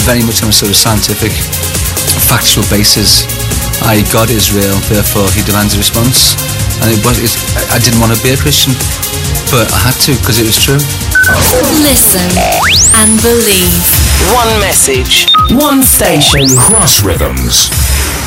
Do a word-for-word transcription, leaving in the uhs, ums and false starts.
very much on a sort of scientific, factual basis. I, God is real, therefore he demands a response. And it was, it, I didn't want to be a Christian, but I had to because it was true. Listen and believe. One message, one station. Cross Rhythms.